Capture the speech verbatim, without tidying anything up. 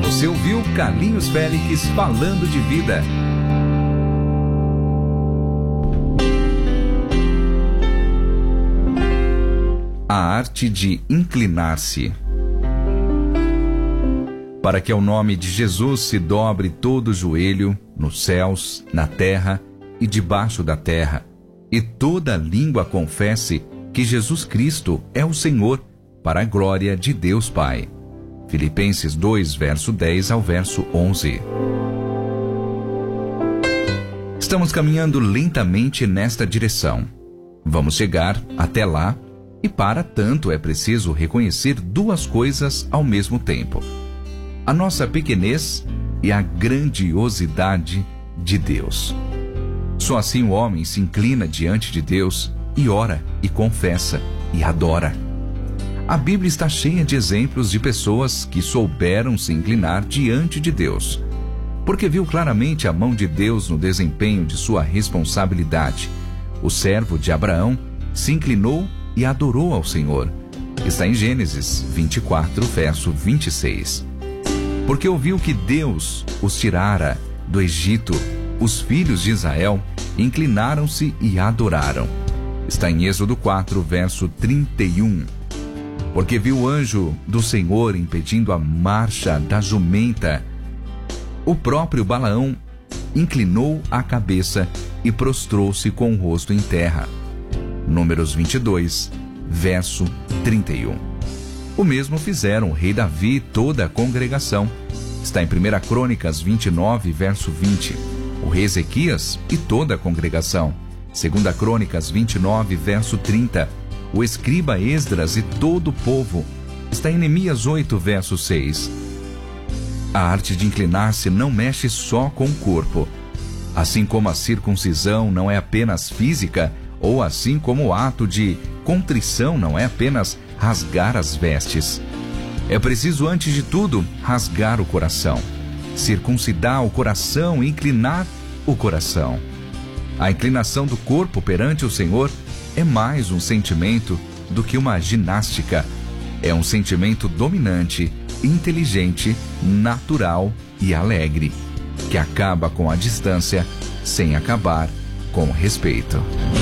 Você ouviu Carlinhos Félix falando de vida. A arte de inclinar-se. Para que ao nome de Jesus se dobre todo o joelho, nos céus, na terra e debaixo da terra, e toda língua confesse que Jesus Cristo é o Senhor, para a glória de Deus Pai. Filipenses dois, verso dez ao verso onze. Estamos caminhando lentamente nesta direção. Vamos chegar até lá, e para tanto é preciso reconhecer duas coisas ao mesmo tempo: a nossa pequenez e a grandiosidade de Deus. Só assim o homem se inclina diante de Deus e ora, e confessa, e adora. A Bíblia está cheia de exemplos de pessoas que souberam se inclinar diante de Deus, porque viu claramente a mão de Deus no desempenho de sua responsabilidade. O servo de Abraão se inclinou e adorou ao Senhor. Está em Gênesis vinte e quatro, verso vinte e seis. Porque ouviu que Deus os tirara do Egito, os filhos de Israel inclinaram-se e adoraram. Está em Êxodo quatro, verso trinta e um. Porque viu o anjo do Senhor impedindo a marcha da jumenta. O próprio Balaão inclinou a cabeça e prostrou-se com o rosto em terra. Números vinte e dois, verso trinta e um. O mesmo fizeram o rei Davi e toda a congregação. Está em primeira Crônicas vinte e nove, verso vinte. O rei Ezequias e toda a congregação. segunda Crônicas vinte e nove, verso trinta. O escriba Esdras e todo o povo. Está em Neemias oito, verso seis. A arte de inclinar-se não mexe só com o corpo. Assim como a circuncisão não é apenas física, ou assim como o ato de contrição não é apenas rasgar as vestes. É preciso, antes de tudo, rasgar o coração, circuncidar o coração e inclinar o coração. A inclinação do corpo perante o Senhor é mais um sentimento do que uma ginástica. É um sentimento dominante, inteligente, natural e alegre, que acaba com a distância sem acabar com o respeito.